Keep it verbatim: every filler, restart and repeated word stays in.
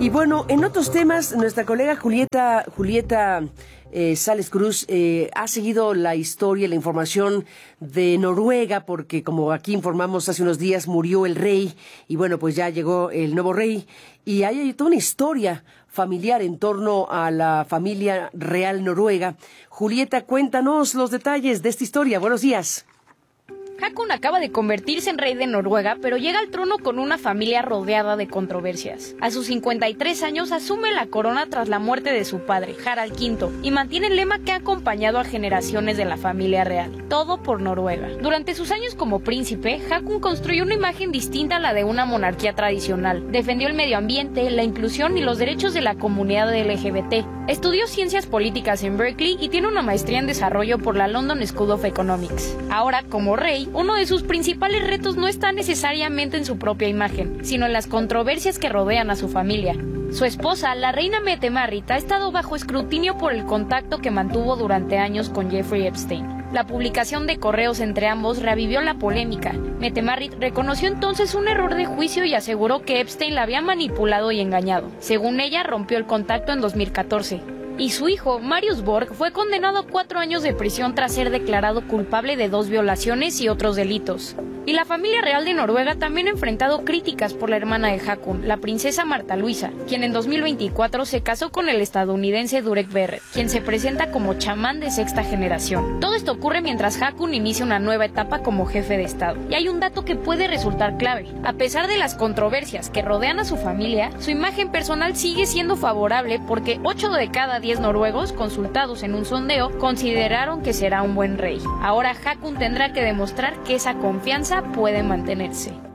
Y bueno, en otros temas, nuestra colega Julieta, Julieta eh, Sales Cruz eh, ha seguido la historia, la información de Noruega, porque como aquí informamos hace unos días murió el rey y bueno, pues ya llegó el nuevo rey y hay toda una historia familiar en torno a la familia real noruega. Julieta, cuéntanos los detalles de esta historia. Buenos días. Haakon acaba de convertirse en rey de Noruega, pero llega al trono con una familia rodeada de controversias. A sus cincuenta y tres años asume la corona tras la muerte de su padre, Harald quinto, y mantiene el lema que ha acompañado a generaciones de la familia real: todo por Noruega. Durante sus años como príncipe, Haakon construyó una imagen distinta a la de una monarquía tradicional. Defendió el medio ambiente, la inclusión y los derechos de la comunidad L G B T. Estudió ciencias políticas en Berkeley y tiene una maestría en desarrollo por la London School of Economics. Ahora, como rey, uno de sus principales retos no está necesariamente en su propia imagen, sino en las controversias que rodean a su familia. Su esposa, la reina Mette-Marit, ha estado bajo escrutinio por el contacto que mantuvo durante años con Jeffrey Epstein. La publicación de correos entre ambos revivió la polémica. Mette-Marit reconoció entonces un error de juicio y aseguró que Epstein la había manipulado y engañado. Según ella, rompió el contacto en dos mil catorce. Y su hijo, Marius Borg, fue condenado a cuatro años de prisión tras ser declarado culpable de dos violaciones y otros delitos. Y la familia real de Noruega también ha enfrentado críticas por la hermana de Haakon, la princesa Marta Luisa, quien en dos mil veinticuatro se casó con el estadounidense Durek Verrett, quien se presenta como chamán de sexta generación. Todo esto ocurre mientras Haakon inicia una nueva etapa como jefe de estado. Y hay un dato que puede resultar clave. A pesar de las controversias que rodean a su familia, su imagen personal sigue siendo favorable porque ocho de cada diez noruegos consultados en un sondeo consideraron que será un buen rey. Ahora Haakon tendrá que demostrar que esa confianza puede mantenerse.